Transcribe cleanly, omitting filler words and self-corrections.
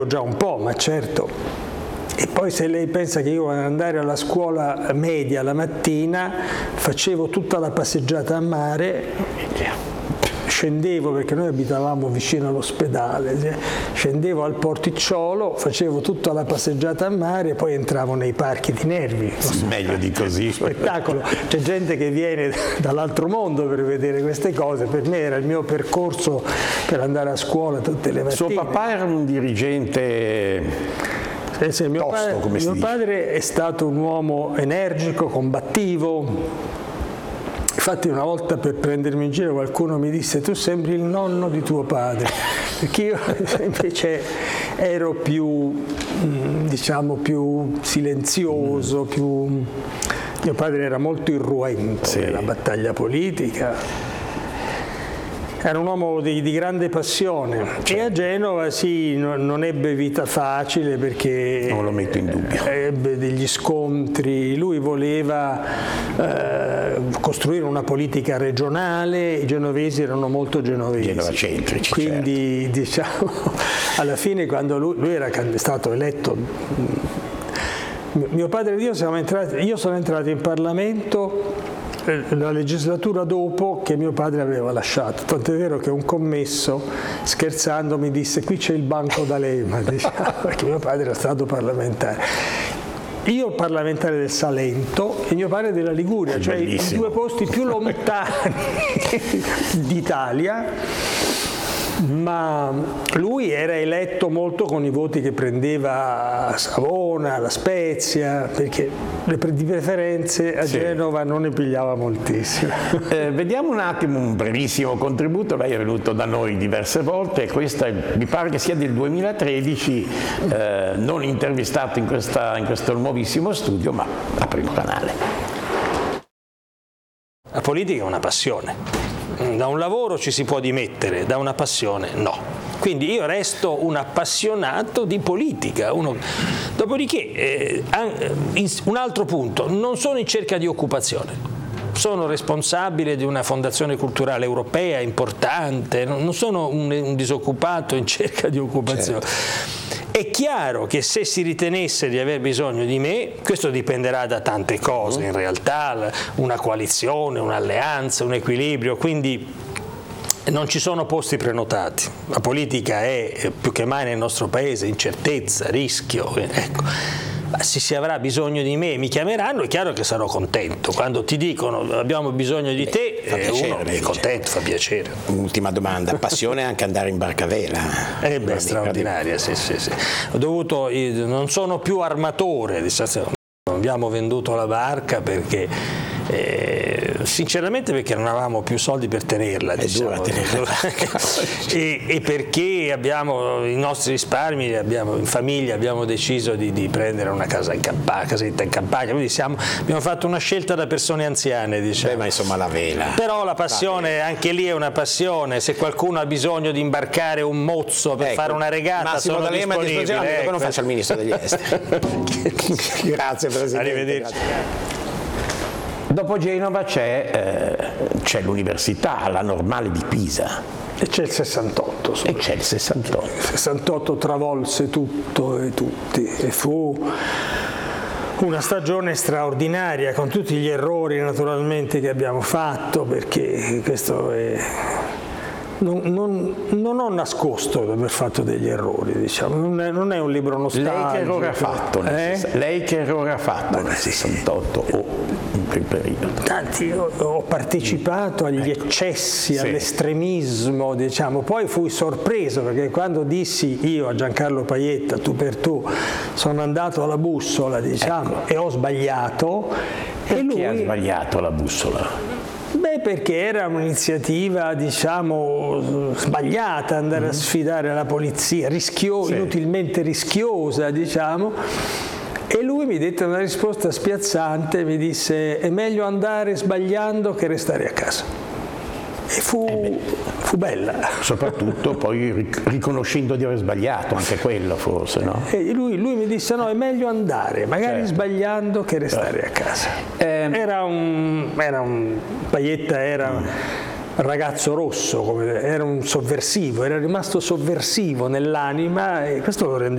già un po', ma certo. E poi se lei pensa che io ad andare alla scuola media la mattina facevo tutta la passeggiata a mare, scendevo perché noi abitavamo vicino all'ospedale, scendevo al porticciolo, facevo tutta la passeggiata a mare e poi entravo nei parchi di Nervi. Meglio di così. Spettacolo, c'è gente che viene dall'altro mondo per vedere queste cose, per me era il mio percorso per andare a scuola tutte le mattine. Suo papà era un dirigente mio padre è stato un uomo energico, combattivo. Infatti una volta per prendermi in giro qualcuno mi disse: tu sembri il nonno di tuo padre, perché io invece ero più, diciamo, più silenzioso, mio padre era molto irruento nella battaglia politica. Era un uomo di grande passione e a Genova non ebbe vita facile perché non lo metto in dubbio. Ebbe degli scontri, lui voleva costruire una politica regionale, i genovesi erano molto genovesi. Genovacentrici, quindi certo. Diciamo, alla fine quando lui era stato eletto, mio padre ed io sono entrato in Parlamento la legislatura dopo che mio padre aveva lasciato, tant'è vero che un commesso scherzando mi disse: qui c'è il banco d'Alema, diciamo, perché mio padre era stato parlamentare. Io parlamentare del Salento e mio padre della Liguria, cioè i due posti più lontani d'Italia. Ma lui era eletto molto con i voti che prendeva a Savona, La Spezia, perché di preferenze a Genova non ne pigliava moltissimo. Vediamo un attimo un brevissimo contributo. Lei è venuto da noi diverse volte, questa mi pare che sia del 2013, non intervistato in questo nuovissimo studio, ma a Primo Canale. La politica è una passione. Da un lavoro ci si può dimettere, da una passione no. Quindi io resto un appassionato di politica. Dopodiché, un altro punto, non sono in cerca di occupazione. Sono responsabile di una fondazione culturale europea importante, non sono un disoccupato in cerca di occupazione. Certo. È chiaro che se si ritenesse di aver bisogno di me, questo dipenderà da tante cose, in realtà una coalizione, un'alleanza, un equilibrio, quindi non ci sono posti prenotati. La politica è più che mai nel nostro paese incertezza, rischio, ecco. Se si avrà bisogno di me, mi chiameranno, è chiaro che sarò contento. Quando ti dicono abbiamo bisogno di te, uno è contento, fa piacere. Un'ultima domanda, passione anche andare in barcavela? Straordinaria, sì. Non sono più armatore, abbiamo venduto la barca perché sinceramente perché non avevamo più soldi per tenerla, diciamo. E perché abbiamo i nostri risparmi, in famiglia abbiamo deciso di prendere una casetta in campagna, quindi abbiamo fatto una scelta da persone anziane, diciamo. Ma insomma la vela. Però la passione, anche lì è una passione, se qualcuno ha bisogno di imbarcare un mozzo per fare una regata, Massimo sono disponibile. Non faccia il ministro degli esteri. Grazie Presidente. Arrivederci. Dopo Genova c'è l'università, la Normale di Pisa. E c'è il 68. E c'è il 68. Il 68 travolse tutto e tutti e fu una stagione straordinaria con tutti gli errori naturalmente che abbiamo fatto, perché questo è... Non ho nascosto di aver fatto degli errori, diciamo. Non è un libro nostalgico. Lei che errore ha fatto? Lei che errore ha fatto nel 68 o in quel periodo? Tanti, ho partecipato agli eccessi, all'estremismo, diciamo. Poi fui sorpreso perché quando dissi io a Giancarlo Pajetta, tu per tu, sono andato alla bussola, diciamo, e ho sbagliato. Perché ha sbagliato la bussola? Perché era un'iniziativa, diciamo, sbagliata, andare a sfidare la polizia, inutilmente rischiosa, diciamo. E lui mi dette una risposta spiazzante, mi disse: è meglio andare sbagliando che restare a casa. E fu bella. Soprattutto poi riconoscendo di aver sbagliato, anche quello forse, no? E lui mi disse: no, è meglio andare, magari sbagliando che restare a casa. Pajetta era un ragazzo rosso, era un sovversivo, era rimasto sovversivo nell'anima e questo lo rendeva